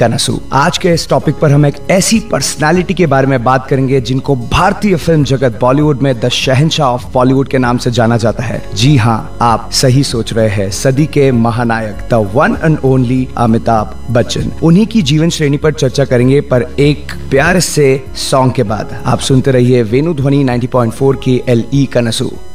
कनसू। आज के इस टॉपिक पर हम एक ऐसी पर्सनालिटी के बारे में बात करेंगे जिनको भारतीय फिल्म जगत बॉलीवुड में द शहंशाह ऑफ बॉलीवुड के नाम से जाना जाता है। जी हाँ, आप सही सोच रहे हैं, सदी के महानायक the one and only Amitabh Bachchan. उन्हीं की जीवन श्रेणी पर चर्चा करेंगे, पर एक प्यार से सॉन्ग के बाद। आप सुनते रहिए वेणु ध्वनि 90.4 की LE कनसू।